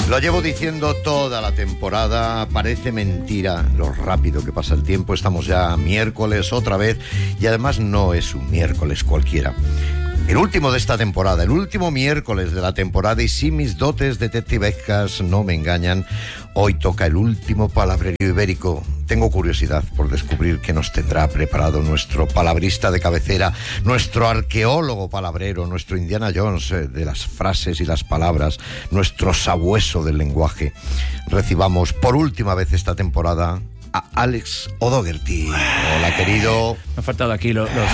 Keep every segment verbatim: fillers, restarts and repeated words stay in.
Lo llevo diciendo toda la temporada, parece mentira lo rápido que pasa el tiempo. Estamos ya miércoles otra vez y además no es un miércoles cualquiera. El último de esta temporada, el último miércoles de la temporada, y si mis dotes detectivescas no me engañan, hoy toca el último palabrerío ibérico. Tengo curiosidad por descubrir qué nos tendrá preparado nuestro palabrista de cabecera, nuestro arqueólogo palabrero, nuestro Indiana Jones de las frases y las palabras, nuestro sabueso del lenguaje. Recibamos por última vez esta temporada a Alex O'Doherty. Hola, querido. Me han faltado aquí los... los,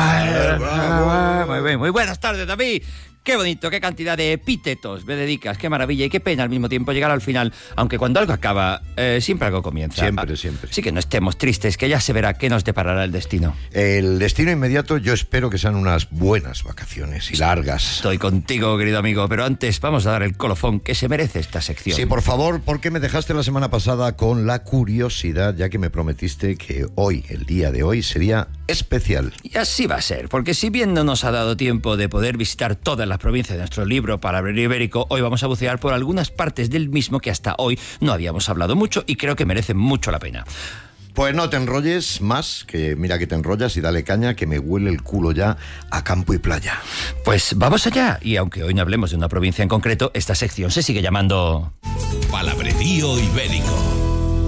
los... Muy bien, muy buenas tardes, David. Qué bonito, qué cantidad de epítetos me dedicas, qué maravilla y qué pena al mismo tiempo llegar al final, aunque cuando algo acaba, eh, siempre algo comienza. Siempre, ah, siempre. Sí, que no estemos tristes, que ya se verá qué nos deparará el destino. El destino inmediato yo espero que sean unas buenas vacaciones y largas. Estoy contigo, querido amigo, pero antes vamos a dar el colofón que se merece esta sección. Sí, por favor, porque me dejaste la semana pasada con la curiosidad, ya que me prometiste que hoy, el día de hoy, sería especial. Y así va a ser, porque si bien no nos ha dado tiempo de poder visitar todas las provincias de nuestro libro Palabrerío Ibérico, hoy vamos a bucear por algunas partes del mismo que hasta hoy no habíamos hablado mucho y creo que merecen mucho la pena. Pues no te enrolles más, que mira que te enrollas y dale caña, que me huele el culo ya a campo y playa. Pues vamos allá, y aunque hoy no hablemos de una provincia en concreto, esta sección se sigue llamando Palabrerío Ibérico.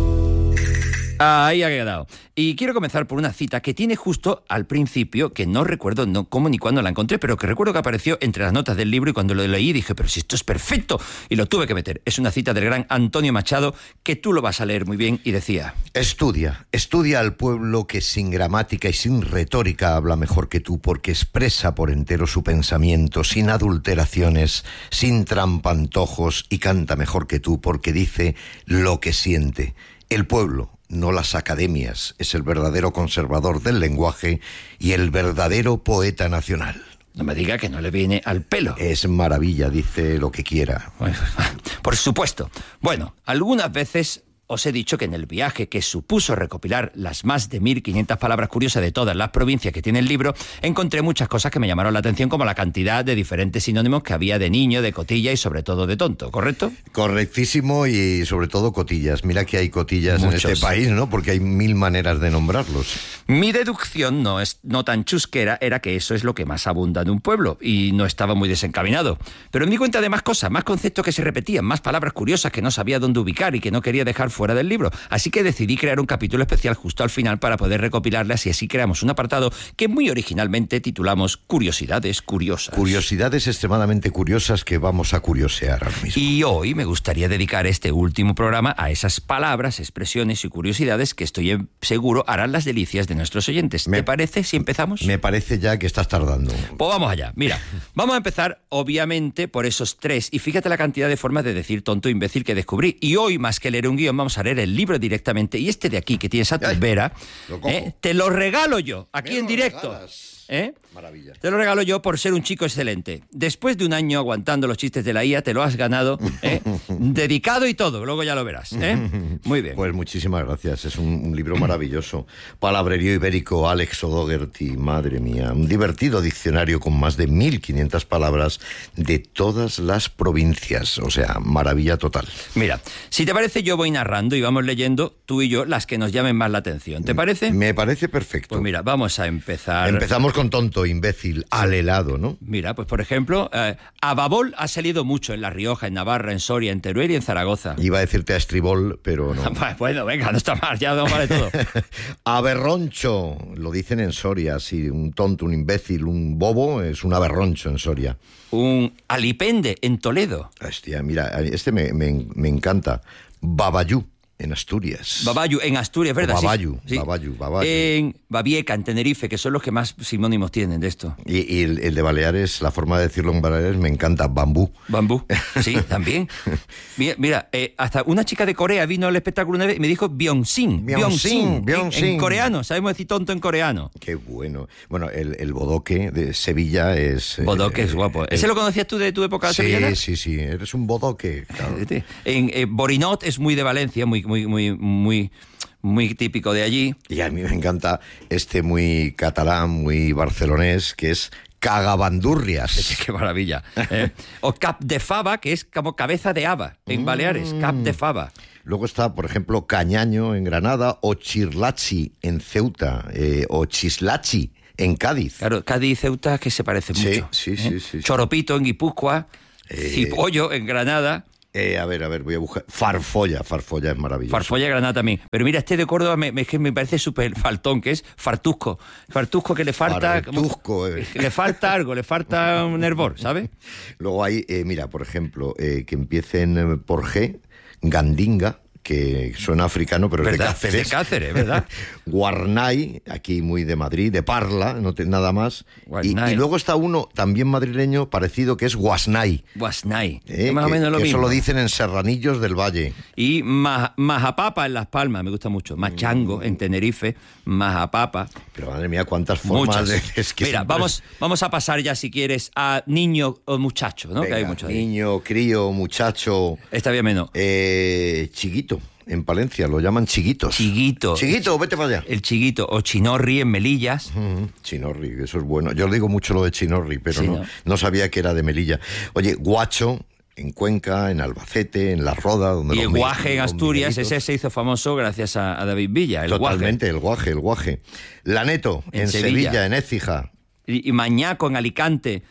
Ahí ha quedado. Y quiero comenzar por una cita que tiene justo al principio, que no recuerdo no cómo ni cuándo la encontré, pero que recuerdo que apareció entre las notas del libro y cuando lo leí dije, pero si esto es perfecto, y lo tuve que meter. Es una cita del gran Antonio Machado que tú lo vas a leer muy bien y decía: Estudia, estudia al pueblo que sin gramática y sin retórica habla mejor que tú, porque expresa por entero su pensamiento, sin adulteraciones, sin trampantojos, y canta mejor que tú porque dice lo que siente. El pueblo, no las academias, es el verdadero conservador del lenguaje y el verdadero poeta nacional. No me diga que no le viene al pelo. Es maravilla, dice lo que quiera. Bueno, por supuesto. Bueno, algunas veces os he dicho que en el viaje que supuso recopilar las más de mil quinientas palabras curiosas de todas las provincias que tiene el libro, encontré muchas cosas que me llamaron la atención, como la cantidad de diferentes sinónimos que había de niño, de cotilla y sobre todo de tonto, ¿correcto? Correctísimo, y sobre todo cotillas. Mira que hay cotillas Muchos. en este país, ¿no? Porque hay mil maneras de nombrarlos. Mi deducción, no es no tan chusquera, era que eso es lo que más abunda en un pueblo, y no estaba muy desencaminado. Pero me di cuenta de más cosas, más conceptos que se repetían, más palabras curiosas que no sabía dónde ubicar y que no quería dejar fuera del libro. Así que decidí crear un capítulo especial justo al final para poder recopilarlas, y así creamos un apartado que muy originalmente titulamos Curiosidades Curiosas. Curiosidades extremadamente curiosas que vamos a curiosear ahora mismo. Y hoy me gustaría dedicar este último programa a esas palabras, expresiones y curiosidades que estoy seguro harán las delicias de nuestros oyentes. Me, ¿Te parece si empezamos? Me parece ya que estás tardando. Pues vamos allá. Mira, vamos a empezar obviamente por esos tres, y fíjate la cantidad de formas de decir tonto e imbécil que descubrí. Y hoy, más que leer un guión, vamos a leer el libro directamente, y este de aquí que tienes a tu Ay, vera, lo cojo. eh, te lo regalo yo, aquí Me en lo directo. regalas. ¿Eh? Maravilla. Te lo regalo yo por ser un chico excelente. Después de un año aguantando los chistes de la I A, te lo has ganado, ¿eh? Dedicado y todo, luego ya lo verás, ¿eh? Muy bien. Pues muchísimas gracias, es un, un libro maravilloso. Palabrerío Ibérico, Alex O'Doherty, madre mía. Un divertido diccionario con más de mil quinientas palabras de todas las provincias, o sea, maravilla total. Mira, si te parece, yo voy narrando y vamos leyendo, tú y yo, las que nos llamen más la atención. ¿Te parece? Me parece perfecto. Pues mira, vamos a empezar. Empezamos con tonto, imbécil, alelado, ¿no? Mira, pues por ejemplo, eh, Ababol ha salido mucho en La Rioja, en Navarra, en Soria, en Teruel y en Zaragoza. Iba a decirte a estribol, pero no. Bueno, venga, no está mal, ya no vale todo. Aberroncho, lo dicen en Soria, sí, un tonto, un imbécil, un bobo es un aberroncho en Soria. Un alipende en Toledo. Hostia, mira, este me, me, me encanta. Babayú, en Asturias. Babayu, en Asturias, ¿verdad? O Babayu, Sí, sí. Babayu, Babayu. En Babieca, en Tenerife, que son los que más sinónimos tienen de esto. Y, y el, el de Baleares, la forma de decirlo en Baleares me encanta, bambú. Bambú, sí, también. Mira, mira eh, hasta una chica de Corea vino al espectáculo una vez y me dijo Byeonsin. Byeonsin, Byeonsin, Byeonsin. En, en coreano, sabemos decir tonto en coreano. Qué bueno. Bueno, el, el bodoque de Sevilla es... Bodoque eh, es guapo. ¿Ese eh, lo conocías tú de tu época sí, sevillana? Sí, sí, eres un bodoque. Claro. En eh, Borinot es muy de Valencia, muy, muy, muy, muy, muy típico de allí. Y a mí me encanta este muy catalán, muy barcelonés, que es cagabandurrias. Qué maravilla. ¿eh? O cap de fava, que es como cabeza de haba en Baleares, cap de fava. Luego está, por ejemplo, cañaño en Granada, o chirlachi en Ceuta, eh, o chislachi en Cádiz. Claro, Cádiz y Ceuta que se parecen Sí, mucho. sí, ¿eh? sí, sí, sí. Choropito en Guipúzcoa, Eh, Cipollo en Granada. Eh, a ver, a ver, voy a buscar. Farfolla, Farfolla es maravilloso. Farfolla Granada también. Pero mira, este de Córdoba me, me, me parece súper faltón, que es fartusco. Fartusco que le falta... Fartusco, eh. Que le falta algo, le falta un hervor, ¿sabes? Luego hay, eh, mira, por ejemplo, eh, que empiecen eh, por G, Gandinga, que suena africano, pero ¿verdad? es de Cáceres. Es de Cáceres, ¿verdad? Guarnay, aquí muy de Madrid, de Parla, no te, nada más. Y, y luego está uno también madrileño parecido que es Guasnay. Guasnay. Eh, más que, o menos lo que mismo. eso lo dicen en Serranillos del Valle. Y ma, Majapapa en Las Palmas, me gusta mucho. Machango en Tenerife, Majapapa. Pero madre mía, cuántas formas Muchas. de... Es que Mira, siempre vamos, vamos a pasar ya, si quieres, a niño o muchacho, ¿no? Venga, que hay mucho ahí. niño, crío, muchacho, Está bien menos. eh, chiquito. En Palencia lo llaman chiguitos. Chiguito. Chiguito, vete para allá. El chiguito o chinorri en Melillas. Mm, Chinorri, eso es bueno. Yo digo mucho lo de Chinorri, pero Sí, no, ¿no? no sabía que era de Melilla. Oye, guacho en Cuenca, en Albacete, en La Roda, donde Y los el mi- guaje en los Asturias, miguelitos. ese se hizo famoso gracias a, a David Villa. El Totalmente, el guaje, el guaje. Laneto, en, En Sevilla. Sevilla. en Écija. Y, y Mañaco en Alicante.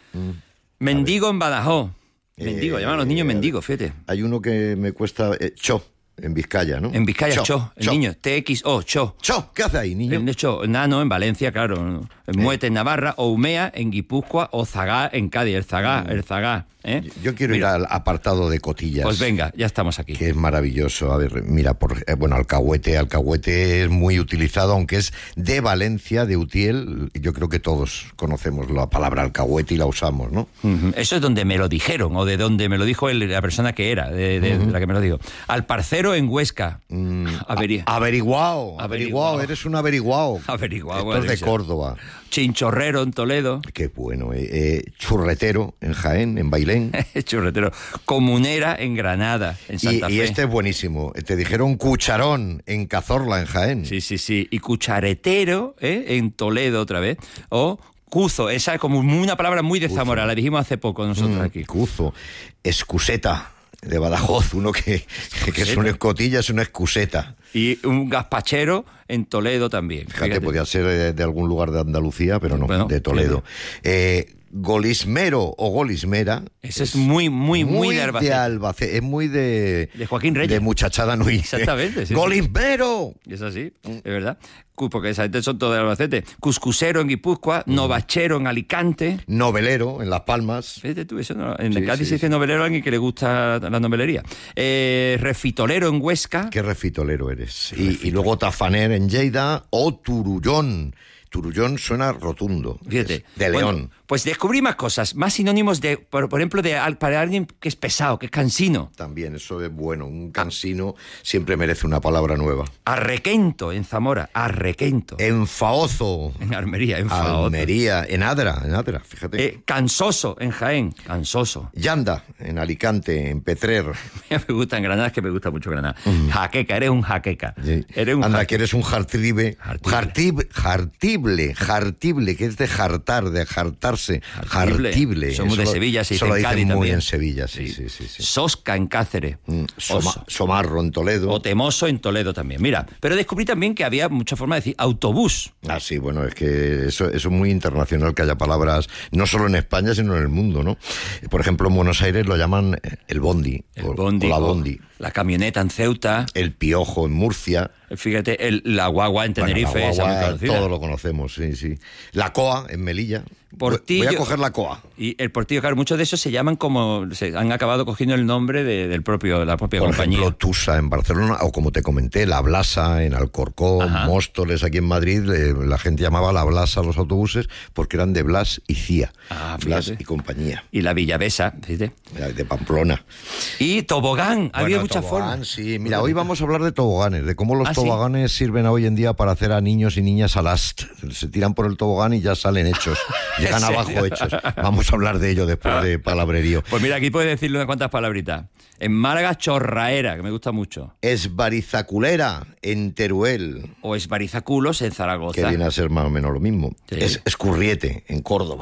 Mendigo en Badajoz. Mendigo, Eh, llaman a los niños mendigos, fíjate. Hay uno que me cuesta... eh, Cho, en Vizcaya, ¿no? En Vizcaya, Cho, el niño. T X O, Cho. Cho, ¿qué hace ahí, niño? En hecho, Nano en Valencia, claro. En Muete en Navarra, o Umea en Guipúzcoa, o Zagá en Cádiz. El Zagá, el Zagá. ¿eh? Yo quiero Mira, ir al apartado de cotillas. Pues venga, ya estamos aquí. Que es maravilloso. A ver, mira, por, eh, bueno, alcahuete, alcahuete es muy utilizado, aunque es de Valencia, de Utiel. Yo creo que todos conocemos la palabra alcahuete y la usamos, ¿no? Ujú. Eso es donde me lo dijeron, o de donde me lo dijo el- la persona que era, de, de- de la que me lo dijo. Al parcero en Huesca. Averi- A- averiguado, averiguado, eres un averiguado. Averiguado, Esto es de debe ser. Córdoba. Chinchorrero en Toledo. Qué bueno. Eh, eh, churretero en Jaén, en Bailén. Churretero. Comunera en Granada, en Y, Santa y Fe. este es buenísimo. Te dijeron cucharón en Cazorla, en Jaén. Sí, sí, sí. Y cucharetero, ¿eh? En Toledo otra vez. O cuzo, esa es como una palabra muy de Zamora, la dijimos hace poco nosotros Mm, aquí. Cuzo. Excuseta de Badajoz. Uno que, que es una escotilla, es una excuseta. Y un gazpachero en Toledo también. Fíjate, Fíjate. podía ser eh, de algún lugar de Andalucía, pero no, Bueno, de Toledo. Eh, golismero o golismera. Ese es muy, muy, muy de Albacete. Albacete. Es muy de... De Joaquín Reyes. De muchachada nui. Exactamente, sí, sí. ¡Golismero! Es así, es verdad. Cu- Porque esa gente son todos de Albacete. Cuscusero en Guipúzcoa, novachero en Alicante. Novelero en Las Palmas. Fíjate tú, eso no, en Sí, Cádiz sí, se dice sí. novelero a alguien que le gusta la novelería. Eh, refitolero en Huesca. Qué refitolero eres. Y, y luego tafaner en Lleida o turullón. Turullón suena rotundo. Fíjate. Es de Bueno, León. pues descubrí más cosas, más sinónimos de, por, por ejemplo, de al- para alguien que es pesado, que es cansino. También, eso es bueno. Un cansino siempre merece una palabra nueva. Arrequento en Zamora, arrequento. Enfaozo. En Armería, en Faoto. Almería, en Adra, en Adra, fíjate. Eh, cansoso en Jaén, cansoso. Yanda, en Alicante, en Petrer. Me gusta en Granada, es que me gusta mucho Granada. Jaqueca, eres un jaqueca. Sí. Eres un Anda, jaque- que eres un jartribe. Jartible. Jartib, jartible, jartible, que es de jartar, de jartarse. Jartible. Jartible. Somos de Eso lo- Sevilla, se eso dice lo en dicen Cádiz muy también. en Sevilla, sí, sí, sí. sí. Sosca en Cáceres. Mm, Soma- Oso. Somarro en Toledo. O Temoso en Toledo también. Mira, pero descubrí también que había mucha forma de decir autobús. Ah, sí, bueno, es que eso, eso es muy internacional, que haya palabras no solo en España, sino en el mundo, ¿no? Por ejemplo, en Buenos Aires lo llaman eh, el bondi, El o, bondi. o la o bondi. La camioneta en Ceuta. El piojo en Murcia. Fíjate, el, la guagua en Bueno, Tenerife. la esa muy guagua, conocida. todo lo conocemos, sí, sí. La coa en Melilla. Portillo. Voy a coger la coa. Y el Portillo, claro, muchos de esos se llaman como, se han acabado cogiendo el nombre de, del propio, la propia Por compañía. ejemplo, Tusa en Barcelona, o como te comenté, La Blasa en Alcorcón, Ajá. Móstoles aquí en Madrid, eh, la gente llamaba La Blasa a los autobuses porque eran de Blas y Cía. Ah, Blas fíjate. y compañía, Y la Villavesa, fíjate. de Pamplona. Y tobogán, había Bueno, muchas tobogán, formas. Sí, mira, hoy vamos a hablar de toboganes, de cómo los ¿Ah, sí? toboganes sirven hoy en día para hacer a niños y niñas alast. Se tiran por el tobogán y ya salen hechos, llegan ¿En serio? abajo hechos. Vamos a hablar de ello después de palabrerío. Pues mira, aquí puedes decirle unas cuantas palabritas. En Málaga, chorraera, que me gusta mucho. Esbarizaculera en Teruel, O esbarizaculos en Zaragoza. que viene a ser más o menos lo mismo. Sí. Es escurriete en Córdoba. O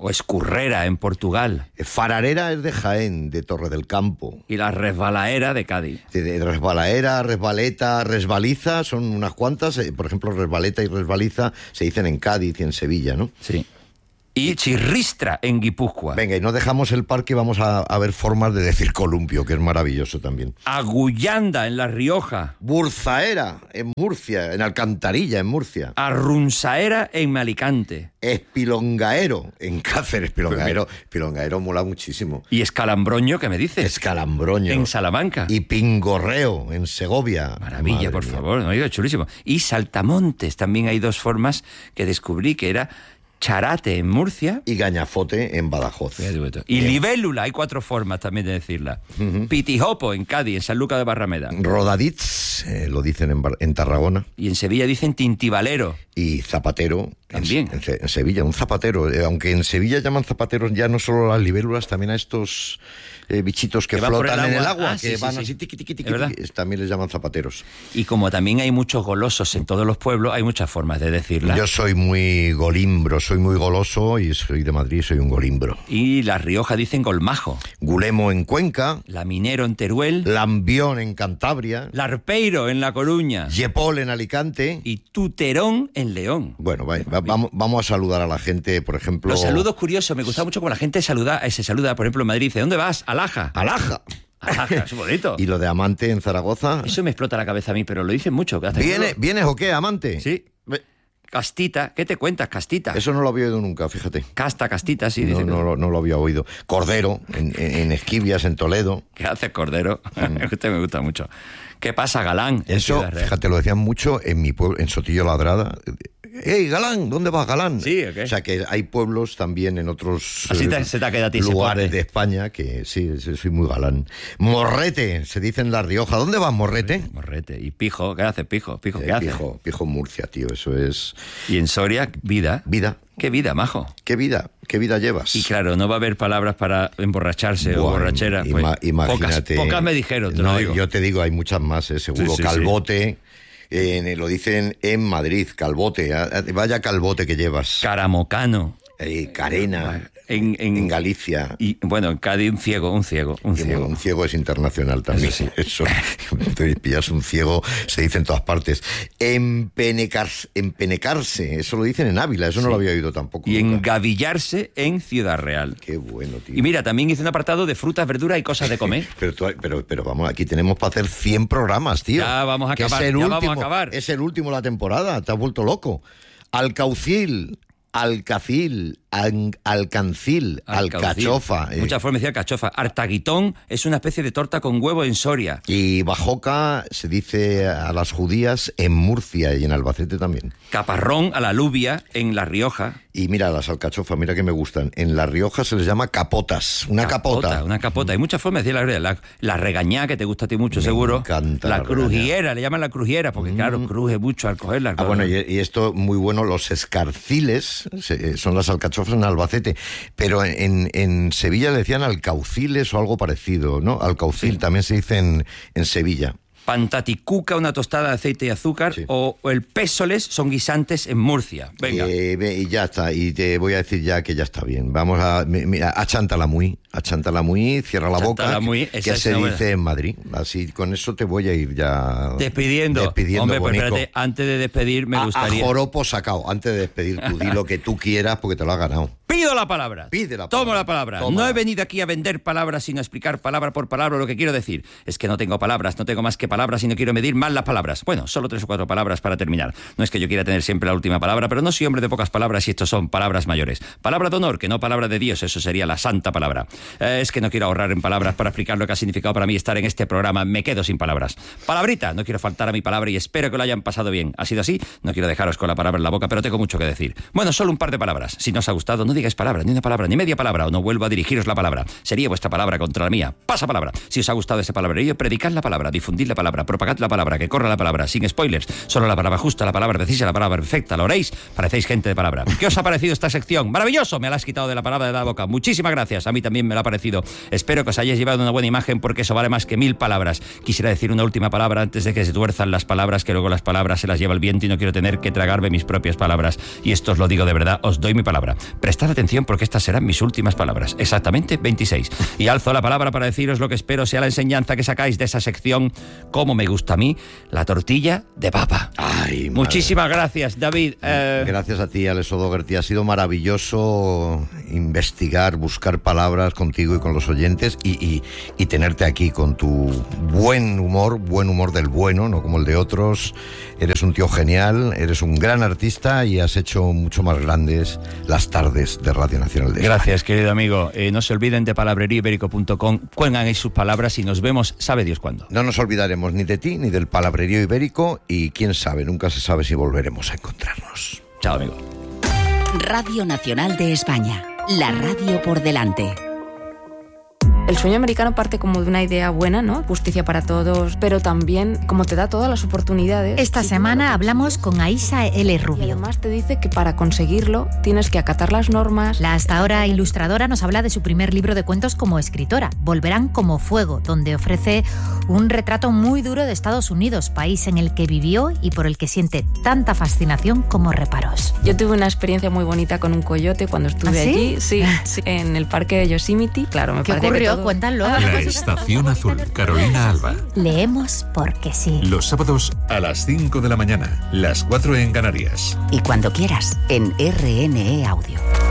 O escurrera en Portugal. Fararera es de Jaén, de Torre del Campo. Y la resbalaera de Cádiz. De, de resbalaera, resbaleta, resbaliza, son unas cuantas. Eh, por ejemplo, resbaleta y resbaliza se dicen en Cádiz y en Sevilla, ¿no? Sí. Y chirristra en Guipúzcoa. Venga, y no dejamos el parque, vamos a, a ver formas de decir columpio, que es maravilloso también. Agullanda en La Rioja. Burzaera en Murcia, en Alcantarilla en Murcia. Arrunzaera en Alicante. Espilongaero en Cáceres. Espilongaero, Espilongaero mola muchísimo. Y Escalambroño, ¿qué me dices? Escalambroño. En Salamanca. Y Pingorreo en Segovia. Maravilla, Madre por mía. favor, no digo, chulísimo. Y Saltamontes, también hay dos formas que descubrí, que era Charate en Murcia. Y Gañafote en Badajoz. Y libélula, hay cuatro formas también de decirla. Uh-huh. Pitijopo en Cádiz, en San Lucas de Barrameda. Rodadits, eh, lo dicen en, Bar- en Tarragona. Y en Sevilla dicen tintibalero. Y zapatero. También. En, en, en Sevilla, un zapatero. Eh, aunque en Sevilla llaman zapateros ya no solo a las libélulas, también a estos eh, bichitos que, que flotan el en el agua, ah, que sí, van sí, así, sí. tiqui, tiqui, tiqui, tiqui, también les llaman zapateros. Y como también hay muchos golosos en todos los pueblos, hay muchas formas de decirla. Yo soy muy golimbro, soy muy goloso y soy de Madrid, soy un golimbro. Y La Rioja dicen golmajo. Gulemo en Cuenca. Laminero en Teruel. Lambión en Cantabria. Larpeiro en La Coruña. Yepol en Alicante. Y Tuterón en León. Bueno, va, va, vamos, vamos a saludar a la gente, por ejemplo... Los saludos curiosos, me gusta mucho como la gente saluda, se saluda, por ejemplo, en Madrid, dice, ¿dónde vas? Alaja. Alaja. Alaja, es bonito. ¿Y lo de amante en Zaragoza? Eso me explota la cabeza a mí, pero lo dicen mucho. ¿Viene, ¿Vienes o qué, amante? Sí. Castita, ¿qué te cuentas, Castita? Eso no lo había oído nunca, fíjate. Casta, Castita, sí. No, dice no, no, no lo había oído. Cordero, en, en, en Esquivias, en Toledo. ¿Qué hace Cordero? Mm. Usted me gusta mucho. ¿Qué pasa, Galán? Eso, fíjate, lo decían mucho en mi pueblo, en Sotillo Ladrada. ¡Ey, Galán! ¿Dónde vas, Galán? Sí, okay. O sea, que hay pueblos también en otros Así te, eh, se te queda a ti lugares de España que sí, sí, soy muy galán. Morrete, se dice en La Rioja. ¿Dónde vas, Morrete? Morrete. ¿Y Pijo? ¿Qué hace Pijo? ¿Pijo qué eh, hace? Pijo, Pijo Murcia, tío, eso es... Y en Soria, vida. Vida. ¿Qué vida, majo? ¿Qué vida? ¿Qué vida llevas? Y claro, no va a haber palabras para emborracharse bueno, o borrachera. Pues, ima- imagínate. Pocas, pocas me dijeron, te no, lo digo. Yo te digo, hay muchas más, eh, seguro. Sí, sí, Calvote... Sí. Eh, lo dicen en Madrid, calvote, vaya calvote que llevas. Caramocano. Eh, carena. En, en, en Galicia. Y bueno, en Cádiz un ciego, un ciego, un ciego. Bueno, un ciego es internacional también. Eso, sí. Eso, pillas un ciego, se dice en todas partes. Empenecarse, empenecarse, eso lo dicen en Ávila, eso sí. No lo había oído tampoco. Y nunca. Engavillarse en Ciudad Real. Qué bueno, tío. Y mira, también hice un apartado de frutas, verduras y cosas de comer. pero, tú, pero, pero vamos, aquí tenemos para hacer cien programas, tío. Ya vamos a acabar, es el ya último, vamos a acabar. Es el último de la temporada, te has vuelto loco. Alcaucil, alcacil, al, alcancil, alcachofa. Eh. Muchas formas de decir alcachofa. Artaguitón es una especie de torta con huevo en Soria. Y bajoca se dice a las judías en Murcia y en Albacete también. Caparrón a la alubia en La Rioja. Y mira, las alcachofas, mira que me gustan. En La Rioja se les llama capotas, una capota. capota. Una capota. Hay muchas formas de decir la La, la regañá, que te gusta a ti mucho, me seguro. Encanta la, la crujiera, regañá. Le llaman la crujiera, porque mm. claro, cruje mucho al cogerla. Ah, bueno, y, y esto muy bueno, los escarciles se, son las alcachofas en Albacete, pero en, en Sevilla le decían alcauciles o algo parecido, ¿no? Alcaucil sí. También se dice en, en Sevilla. Pantaticuca, una tostada de aceite y azúcar, sí. o, o el pésoles son guisantes en Murcia. Venga. Eh, y ya está, y te voy a decir ya que ya está bien. Vamos a, mira, achántala muy, achántala muy, cierra la achántala boca, muy, que, que se dice en Madrid. Así, con eso te voy a ir ya... Despidiendo. Despidiendo, Hombre, pues bonico. espérate, antes de despedir me a, gustaría... A joropo sacao, antes de despedir, tú di lo que tú quieras porque te lo has ganado. Pido la palabra. Pide la palabra. Tomo la palabra. Tómala. No he venido aquí a vender palabras, sino a explicar palabra por palabra lo que quiero decir. Es que no tengo palabras, no tengo más que palabras y no quiero medir mal las palabras. Bueno, solo tres o cuatro palabras para terminar. No es que yo quiera tener siempre la última palabra, pero no soy hombre de pocas palabras y estos son palabras mayores. Palabra de honor, que no palabra de Dios, eso sería la santa palabra. Eh, es que no quiero ahorrar en palabras para explicar lo que ha significado para mí estar en este programa. Me quedo sin palabras. Palabrita, no quiero faltar a mi palabra y espero que lo hayan pasado bien. Ha sido así, no quiero dejaros con la palabra en la boca, pero tengo mucho que decir. Bueno, solo un par de palabras. Si no os ha gustado, no digáis palabra, ni una palabra, ni media palabra, o no vuelvo a dirigiros la palabra. Sería vuestra palabra contra la mía. Pasa palabra. Si os ha gustado ese palabrerío, predicad la palabra, difundid la palabra, propagad la palabra, que corra la palabra, sin spoilers. Solo la palabra justa, la palabra precisa, la palabra perfecta. ¿Lo oréis? Parecéis gente de palabra. ¿Qué os ha parecido esta sección? ¡Maravilloso! Me la has quitado de la palabra de la boca. Muchísimas gracias. A mí también me me lo ha parecido. Espero que os hayáis llevado una buena imagen, porque eso vale más que mil palabras. Quisiera decir una última palabra antes de que se tuerzan las palabras, que luego las palabras se las lleva el viento y no quiero tener que tragarme mis propias palabras. Y esto os lo digo de verdad, os doy mi palabra. Prestad atención, porque estas serán mis últimas palabras. Exactamente veintiséis. Y alzo la palabra para deciros lo que espero sea la enseñanza que sacáis de esa sección, como me gusta a mí, la tortilla de papa. Ay, muchísimas gracias, David. Eh... Gracias a ti, Alex O'Doherty. Ha sido maravilloso investigar, buscar palabras contigo y con los oyentes y, y, y tenerte aquí con tu buen humor, buen humor del bueno, no como el de otros. Eres un tío genial, eres un gran artista y has hecho mucho más grandes las tardes de Radio Nacional de España. Gracias, querido amigo. Eh, no se olviden de palabrerío ibérico punto com. Cuelgan ahí sus palabras y nos vemos, sabe Dios cuándo. No nos olvidaremos ni de ti ni del Palabrerío Ibérico y quién sabe, nunca se sabe si volveremos a encontrarnos. Chao, amigo. Radio Nacional de España, la radio por delante. El sueño americano parte como de una idea buena, ¿no? Justicia para todos, pero también como te da todas las oportunidades. Esta si semana hablamos con Aisha L. Rubio. Y además te dice que para conseguirlo tienes que acatar las normas. La hasta ahora ilustradora nos habla de su primer libro de cuentos como escritora, Volverán como fuego, donde ofrece un retrato muy duro de Estados Unidos, país en el que vivió y por el que siente tanta fascinación como reparos. Yo tuve una experiencia muy bonita con un coyote cuando estuve ¿Ah, sí? allí, sí, sí, en el parque de Yosemite. Claro, me ¿Qué parece ocurrió? que todo... Cuéntalo. La Estación Azul, Carolina Alba. Leemos porque sí. Los sábados a las cinco de la mañana, las cuatro en Canarias. Y cuando quieras, en R N E Audio.